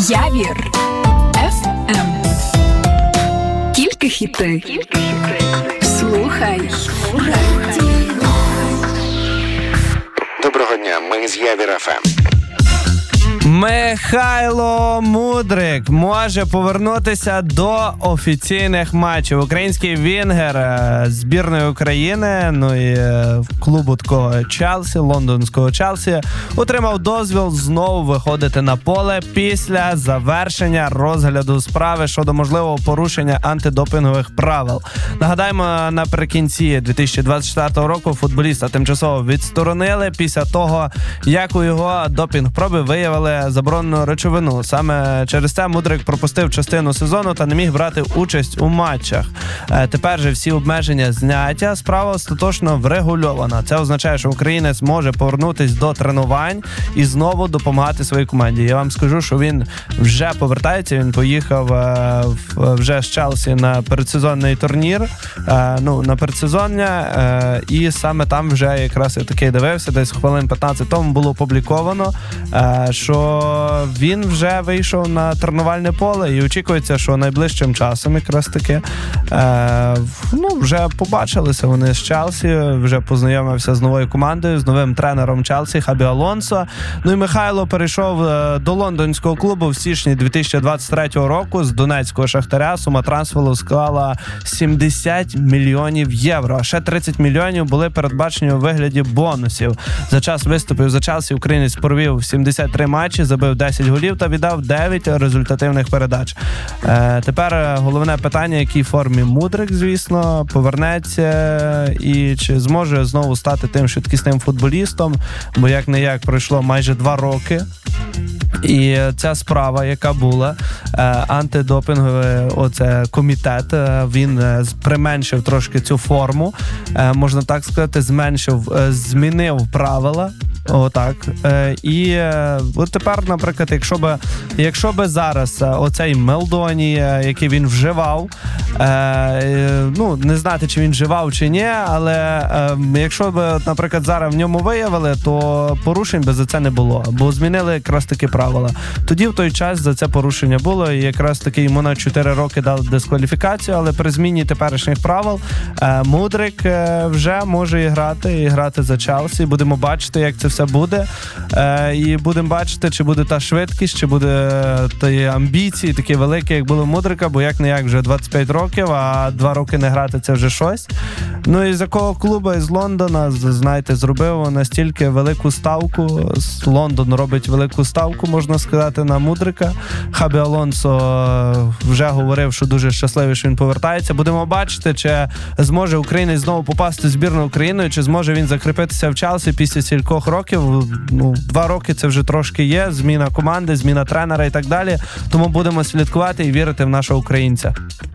Явір FM. Тільки хіти. Слухай. Доброго дня, ми з Явір FM. Михайло Мудрик може повернутися до офіційних матчів. Український вінгер збірної України, ну і клубу такого Челсі, лондонського Челсі, отримав дозвіл знову виходити на поле після завершення розгляду справи щодо можливого порушення антидопінгових правил. Нагадаємо, наприкінці 2024 року футболіста тимчасово відсторонили після того, як у його допінг-проби виявили заборонену речовину. Саме через це Мудрик пропустив частину сезону та не міг брати участь у матчах. Тепер же всі обмеження зняття, справа остаточно врегульована. Це означає, що українець може повернутися до тренувань і знову допомагати своїй команді. Я вам скажу, що він вже повертається, він поїхав вже з Челсі на передсезонний турнір, на передсезоння, і саме там вже якраз я такий дивився, десь хвилин 15 тому було опубліковано, що він вже вийшов на тренувальне поле і очікується, що найближчим часом якраз таки вже побачилися вони з Челсі, вже познайомився з новою командою, з новим тренером Челсі Хабі Алонсо. Ну і Михайло перейшов до лондонського клубу в січні 2023 року з донецького Шахтаря. Сума трансферу склала 70 мільйонів євро, а ще 30 мільйонів були передбачені у вигляді бонусів. За час виступів за Челсі українець провів 73 матчі, забив 10 голів та віддав 9 результативних передач. Тепер головне питання, в якій формі Мудрик, звісно, повернеться і чи зможе знову стати тим швидкісним футболістом, бо як-не-як пройшло майже 2 роки. І ця справа, яка була, антидопінговий комітет, він применшив трошки цю форму, можна так сказати, змінив правила. Отак. І от тепер, наприклад, якщо би зараз оцей Мелдоні, який він вживав, не знати, чи він вживав, чи ні, але якщо б, наприклад, зараз в ньому виявили, то порушень би за це не було, бо змінили якраз таки правила. Тоді в той час за це порушення було, і якраз таки йому на 4 роки дали дискваліфікацію, але при зміні теперішніх правил Мудрик вже може грати за Челсі. Будемо бачити, як це все буде. І будемо бачити, чи буде та швидкість, чи буде ті амбіції такі великі, як було Мудрика, бо як-не-як вже 25 років, а 2 роки не грати – це вже щось. Ну і з якого клубу із Лондона, знаєте, зробив настільки велику ставку. Лондон робить велику ставку, можна сказати, на Мудрика. Хабі Алонсо вже говорив, що дуже щасливий, що він повертається. Будемо бачити, чи зможе українець знову попасти в збірну України, чи зможе він закріпитися в Челсі після стількох років. 2 роки це вже трошки є, зміна команди, зміна тренера і так далі. Тому будемо слідкувати і вірити в нашого українця.